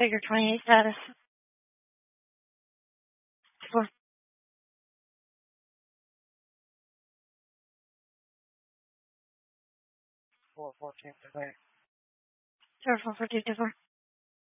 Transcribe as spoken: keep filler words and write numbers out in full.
Figure twenty-eight status. Four. four fourteen, delay. Zero four four two two four.